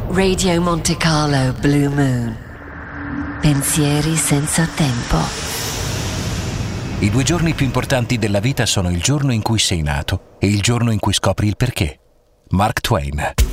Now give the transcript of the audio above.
Radio Monte Carlo Blue Moon. Pensieri senza tempo. I 2 giorni più importanti della vita sono il giorno in cui sei nato e il giorno in cui scopri il perché. Mark Twain.